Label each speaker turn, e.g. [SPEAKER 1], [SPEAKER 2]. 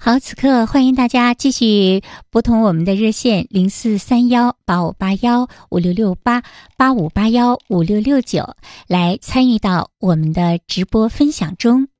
[SPEAKER 1] 好，此刻欢迎大家继续拨通我们的热线04318581566885815669来参与到我们的直播分享中。